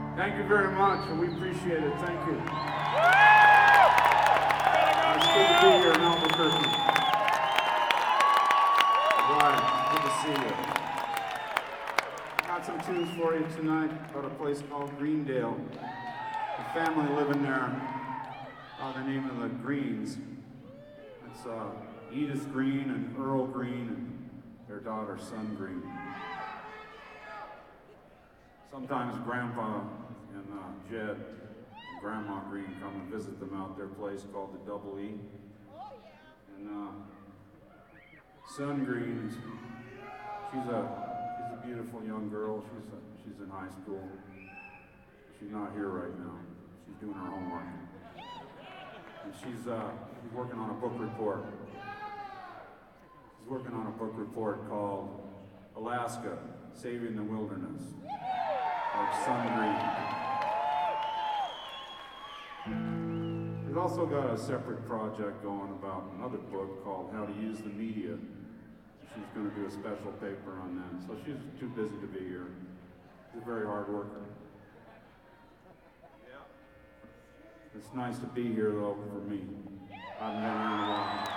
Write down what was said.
Thank you very much, and we appreciate it. Thank you. It's good to be here in Albuquerque. Right, good to see you. Got some tunes for you tonight about a place called Greendale. A family living there by the name of the Greens. It's Edith Green and Earl Green and their daughter, Son Green. Sometimes Grandpa and Jed and Grandma Green come and visit them out their place called the Double E. And Son Green, she's a beautiful young girl. She's in high school. She's not here right now. She's doing her homework. And she's working on a book report. She's working on a book report called Alaska, Saving the Wilderness. Like Son Green. We've also got a separate project going about another book called How to Use the Media. She's going to do a special paper on that. So she's too busy to be here. She's a very hard worker. It's nice to be here though for me. I've been here in a while.